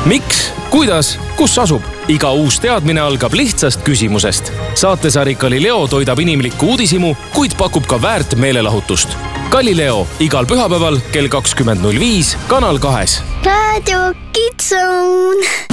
Miks, kuidas, kus asub? Iga uus teadmine algab lihtsast küsimusest. Saatesari Galileo toidab inimlikku uudishimu, kuid pakub ka väärt meelelahutust. Galileo igal pühapäeval kell 20.05 Kanal 2. Raadio Kids Zone.